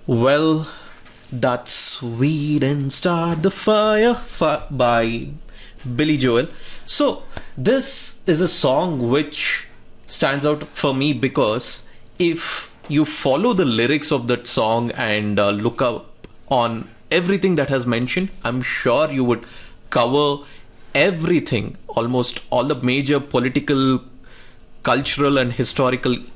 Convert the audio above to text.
Well, that's We Didn't Start the Fire by Billy Joel. So, this is a song which stands out for me because if you follow the lyrics of that song and look up on everything that has mentioned, I'm sure you would cover everything, almost all the major political, cultural, and historical